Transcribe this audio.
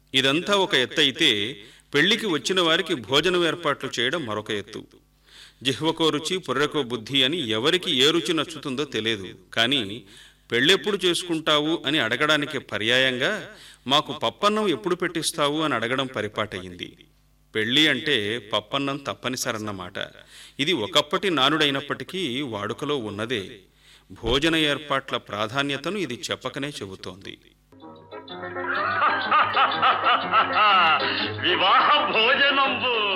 ఇదంతా ఒక ఎత్తు అయితే, పెళ్లికి వచ్చిన వారికి భోజనం ఏర్పాట్లు చేయడం మరొక ఎత్తు. జిహ్వకో రుచి పుర్రెకో బుద్ధి అని ఎవరికి ఏ రుచి నచ్చుతుందో తెలియదు. కానీ పెళ్ళెప్పుడు చేసుకుంటావు అని అడగడానికి పర్యాయంగా మాకు పప్పన్నం ఎప్పుడు పెట్టిస్తావు అని అడగడం పరిపాటయింది. పెళ్ళి అంటే పప్పన్నం తప్పనిసరన్నమాట. ఇది ఒకప్పటి నానుడైనప్పటికీ వాడుకలో ఉన్నదే. భోజన ఏర్పాట్ల ప్రాధాన్యతను ఇది చెప్పకనే చెబుతోంది. వివాహ భోజనంబు